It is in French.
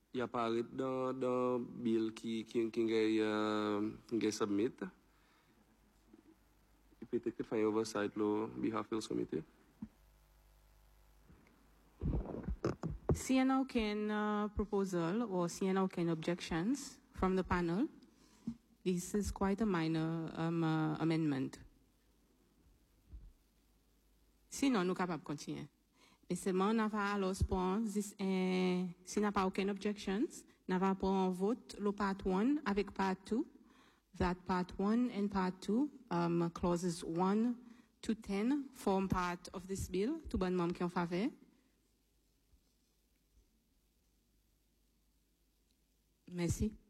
il apparaît dans bill qui est submit. Il peut être fait oversight le behalf of committee. Seeing now can proposal or seeing now can objections from the panel, this is quite a minor amendment. Sinon, nous sommes capables de continuer. Mais seulement, on va alors prendre, si n'a pas aucune objections, on va prendre en vote le part 1 avec part 2. That part 1 and part 2, clauses 1 to 10 form part of this bill. Tout bon membre qui en faveur. Merci.